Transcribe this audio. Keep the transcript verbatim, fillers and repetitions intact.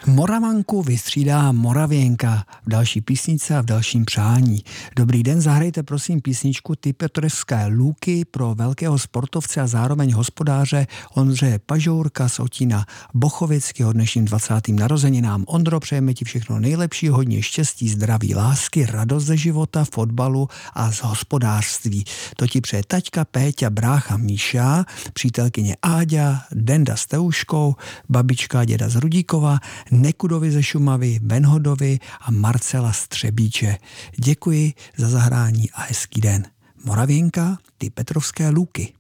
Moravanku vystřídá Moravěnka v další písničce a v dalším přání. Dobrý den, zahrajte prosím písničku Ty Petrovské Lůky pro velkého sportovce a zároveň hospodáře Ondřeje Pažourka z Otína Bochovic k jeho dnešním dvacátým narozeninám. Ondro, přejeme ti všechno nejlepší, hodně štěstí, zdraví, lásky, radost ze života, fotbalu a z hospodářství. To ti přeje taťka, Péťa, brácha Míša, přítelkyně Áďa, Denda s Teuškou, babička a děda z Rudíkova, Nekudovi ze Šumavy, Benhodovi a Marcela z Třebíče. Děkuji za zahrání a hezký den. Moravěnka, Ty Petrovské Lůky.